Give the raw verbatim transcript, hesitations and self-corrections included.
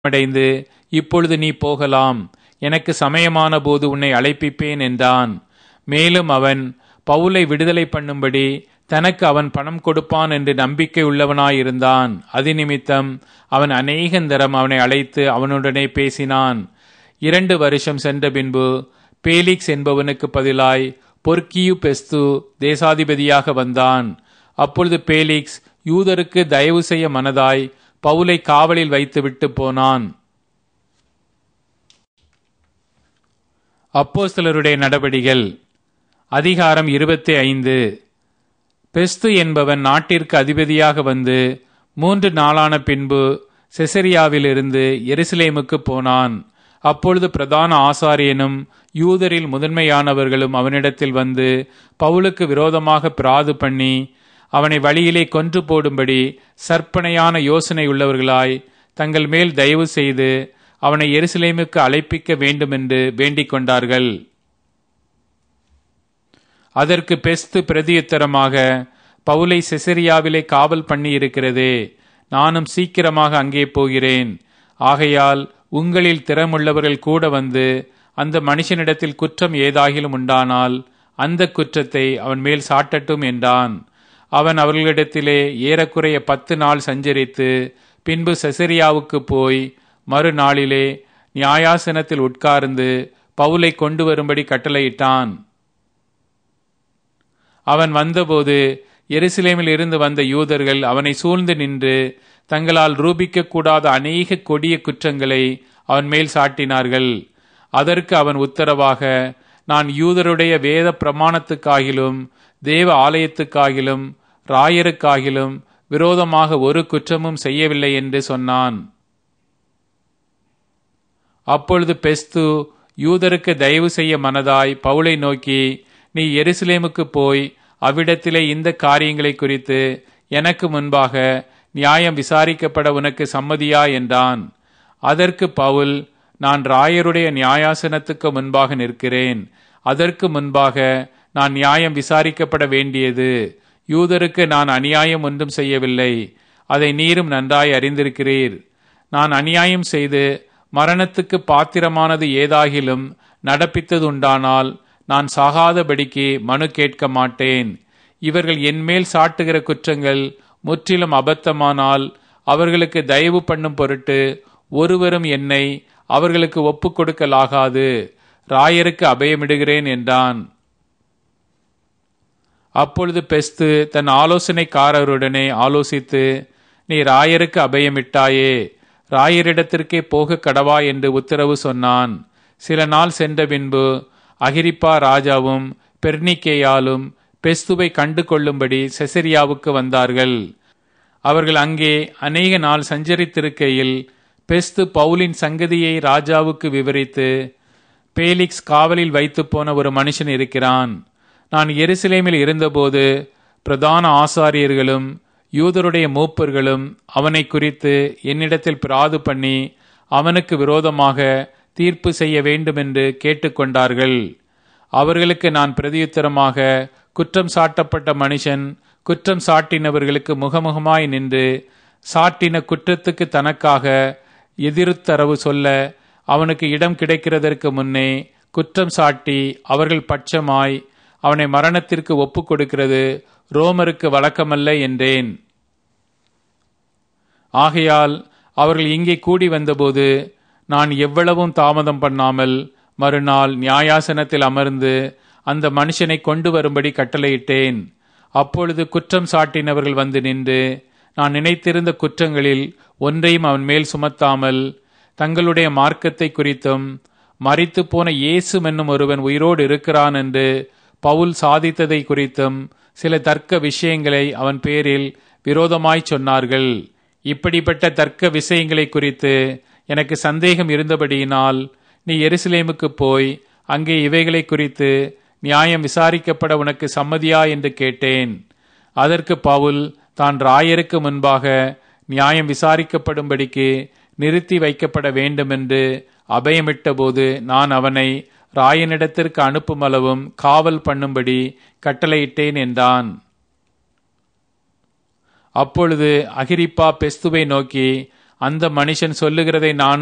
அடைந்து இப்பொழுது நீ போகலாம், எனக்கு சமயமான போது உன்னை அழைப்பிப்பேன் என்றான். மேலும் அவன் பவுலை விடுதலை பண்ணும்படி தனக்கு அவன் பணம் கொடுப்பான் என்று நம்பிக்கை உள்ளவனாயிருந்தான். அது நிமித்தம் அவன் அநேகந்தரம் அவனை அழைத்து அவனுடனே பேசினான். இரண்டு வருஷம் சென்ற பின்பு பேலிக்ஸ் என்பவனுக்கு பதிலாய் பொர்க்கியு பெஸ்து தேசாதிபதியாக வந்தான். அப்பொழுது பேலிக்ஸ் யூதருக்கு தயவு செய்ய மனதாய் பவுலை காவலில் வைத்து விட்டு போனான். அப்போஸ்தலருடைய நடபடிகள் அதிகாரம் இருபத்தி ஐந்து. பெஸ்து என்பவன் நாட்டிற்கு அதிபதியாக வந்து மூன்று நாளான பின்பு செசரியாவிலிருந்து எருசலேமுக்கு போனான். அப்பொழுது பிரதான ஆசாரியனும் யூதரில் முதன்மையானவர்களும் அவனிடத்தில் வந்து பவுலுக்கு விரோதமாக பிராது பண்ணி அவனை வழியிலே கொன்று போடும்படி சற்பனையான யோசனை உள்ளவர்களாய் தங்கள் மேல் தயவு செய்து அவனை எருசலேமுக்கு அழைப்பிக்க வேண்டுமென்று வேண்டிக் கொண்டார்கள். அதற்கு பெஸ்து பிரதியுத்தரமாக, பவுலை செசரியாவிலே காவல் பண்ணி இருக்கிறதே, நானும் சீக்கிரமாக அங்கே போகிறேன். ஆகையால் உங்களில் திறமுள்ளவர்கள் கூட வந்து அந்த மனுஷனிடத்தில் குற்றம் ஏதாகிலும் உண்டானால் அந்த குற்றத்தை அவன் மேல் சாட்டட்டும் என்றான். அவன் அவர்களிடத்திலே ஏறக்குறைய பத்து நாள் சஞ்சரித்து பின்பு செசரியாவுக்கு போய் மறுநாளிலே நியாயாசனத்தில் உட்கார்ந்து பவுலை கொண்டு வரும்படி கட்டளையிட்டான். அவன் வந்தபோது எருசலேமில் இருந்து வந்த யூதர்கள் அவனை சூழ்ந்து நின்று தங்களால் ரூபிக்க கூடாத அநேக கொடிய குற்றங்களை அவன் மேல் சாட்டினார்கள். அதற்கு அவன் உத்தரவாக, நான் யூதருடைய வேத பிரமாணத்துக்காகிலும் தேவ ஆலயத்துக்காகிலும் ராயருக்காகிலும் விரோதமாக ஒரு குற்றமும் செய்யவில்லை என்று சொன்னான். அப்பொழுது பெஸ்து யூதருக்கு தயவு செய்ய மனதாய் பவுலை நோக்கி, நீ எருசலேமுக்கு போய் அவ்விடத்திலே இந்த காரியங்களை குறித்து எனக்கு முன்பாக நியாயம் விசாரிக்கப்பட உனக்கு சம்மதியா என்றான். அதற்கு பவுல், நான் ராயருடைய நியாயாசனத்துக்கு முன்பாக நிற்கிறேன். அதற்கு முன்பாக நான் நியாயம் விசாரிக்கப்பட வேண்டியது. யூதருக்கு நான் அநியாயம் ஒன்றும் செய்யவில்லை, அதை நீரும் நன்றாய் அறிந்திருக்கிறீர். நான் அநியாயம் செய்து மரணத்துக்கு பாத்திரமானது ஏதாகிலும் நடப்பித்ததுண்டானால் நான் சாகாதபடிக்கு மனு கேட்க மாட்டேன். இவர்கள் என்மேல் சாட்டுகிற குற்றங்கள் முற்றிலும் அபத்தமானால் அவர்களுக்கு தயவு பண்ணும் பொருட்டு ஒருவரும் என்னை அவர்களுக்கு ஒப்புக் கொடுக்கலாகாது. ராயருக்கு அபயமிடுகிறேன் என்றான். அப்பொழுது பெஸ்து தன் ஆலோசனைக்காரருடனே ஆலோசித்து, நீ ராயருக்கு அபயமிட்டாயே, ராயரிடத்திற்கே போக கடவா என்று உத்தரவு சொன்னான். சில நாள் சென்ற பின்பு அகிரிப்பா ராஜாவும் பெர்னிக்கேயாலும் பெஸ்துவை கண்டு கொள்ளும்படி செசரியாவுக்கு வந்தார்கள். அவர்கள் அங்கே அநேக நாள் சஞ்சரித்திருக்கையில் பெஸ்து பவுலின் சங்கதியை ராஜாவுக்கு விவரித்து, பேலிக்ஸ் காவலில் வைத்து போன ஒரு மனுஷன் இருக்கிறான். நான் எருசலேமில் இருந்தபோது பிரதான ஆசாரியர்களும் யூதருடைய மூப்பர்களும் அவனை குறித்து என்னிடத்தில் பிராது பண்ணி அவனுக்கு விரோதமாக தீர்ப்பு செய்ய வேண்டுமென்று கேட்டுக்கொண்டார்கள். அவர்களுக்கு நான் பிரதியுத்தரமாக, குற்றம் சாட்டப்பட்ட மனுஷன் குற்றம் சாட்டினவர்களுக்கு முகமுகமாய் நின்று சாட்டின குற்றத்துக்கு தனக்காக எதிர்த்தரவு சொல்ல அவனுக்கு இடம் கிடைக்கிறதற்கு முன்னே குற்றம் சாட்டி அவர்கள் பட்சமாய் அவனை மரணத்திற்கு ஒப்புக் கொடுக்கிறது ரோமருக்கு வழக்கமல்ல என்றேன். ஆகையால் அவர்கள் இங்கே கூடி வந்தபோது நான் எவ்வளவும் தாமதம் பண்ணாமல் மறுநாள் நியாயாசனத்தில் அமர்ந்து அந்த மனுஷனை கொண்டு வரும்படி கட்டளையிட்டேன். அப்பொழுது குற்றம் சாட்டினவர்கள் வந்து நின்று நான் நினைத்திருந்த குற்றங்களில் ஒன்றையும் அவன் மேல் சுமத்தாமல் தங்களுடைய மார்க்கத்தை குறித்தும் மரித்து போன இயேசு என்னும் ஒருவன் உயிரோடு இருக்கிறான் என்று பவுல் சாதித்ததை குறித்தும் சில தர்க்க விஷயங்களை அவன் பேரில் விரோதமாய் சொன்னார்கள். இப்படிப்பட்ட தர்க்க விஷயங்களை குறித்து எனக்கு சந்தேகம் இருந்தபடியினால் நீ எருசலேமுக்கு போய் அங்கே இவைகளை குறித்து நியாயம் விசாரிக்கப்பட உனக்கு சம்மதியா என்று கேட்டேன். அதற்கு பவுல் தான் ராயருக்கு முன்பாக நியாயம் விசாரிக்கப்படும்படிக்கு நிறுத்தி வைக்கப்பட வேண்டுமென்று அபயமிட்ட போது நான் அவனை ராயனிடத்திற்கு அனுப்பும் அளவும் காவல் பண்ணும்படி கட்டளையிட்டேன் என்றான். அப்பொழுது அகிரிப்பா பெஸ்துவை நோக்கி, அந்த மனுஷன் சொல்லுகிறதை நானும்